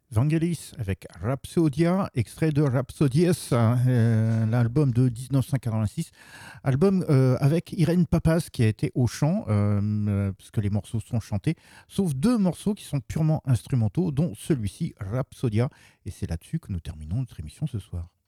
Vangelis avec Rhapsodia, extrait de Rhapsodies, l'album de 1986, album avec Irène Papas qui a été au chant, parce que les morceaux sont chantés, sauf deux morceaux qui sont purement instrumentaux, dont celui-ci, Rhapsodia, et c'est là-dessus que nous terminons notre émission ce soir.